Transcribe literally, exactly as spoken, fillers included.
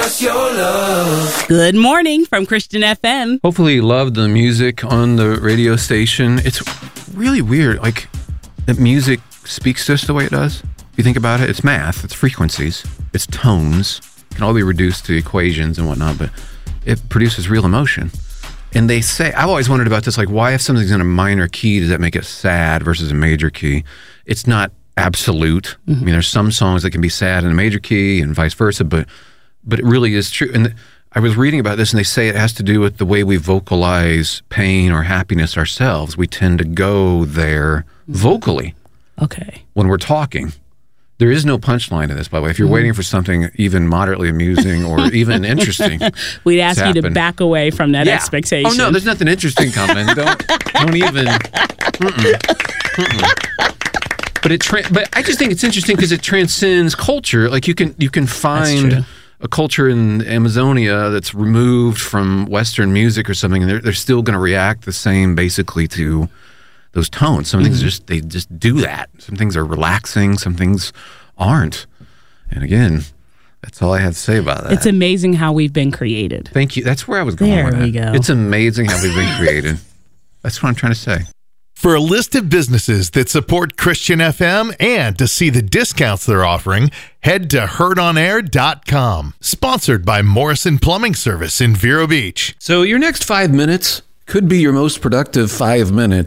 Good morning from Christian F M. Hopefully you love the music on the radio station. It's really weird, like, that music speaks to us the way it does. If you think about it, it's math, it's frequencies, it's tones. It can all be reduced to equations and whatnot, but it produces real emotion. And they say, I've always wondered about this, like, why if something's in a minor key, does that make it sad versus a major key? It's not absolute. Mm-hmm. I mean, there's some songs that can be sad in a major key and vice versa, but but it really is true. And I was reading about this, and they say it has to do with the way we vocalize pain or happiness ourselves. We tend to go there vocally. Okay. When we're talking. There is no punchline to this, by the way. If you're mm. waiting for something even moderately amusing or even interesting, we'd ask to you happen. to back away from that yeah. expectation. Oh, no, there's nothing interesting coming. Don't, don't even. Mm-mm, mm-mm. But it, tra- but I just think it's interesting because it transcends culture. Like you can, you can find a culture in Amazonia that's removed from Western music or something, and they're they're still going to react the same, basically, to those tones. Some things mm-hmm. just they just do that. Some things are relaxing, some things aren't. And again, that's all I have to say about that. It's amazing how we've been created. Thank you. That's where I was going there with we that. Go. It's amazing how we've been created. That's what I'm trying to say. For a list of businesses that support Christian F M and to see the discounts they're offering, head to heard on air dot com. Sponsored by Morrison Plumbing Service in Vero Beach. So your next five minutes could be your most productive five minutes.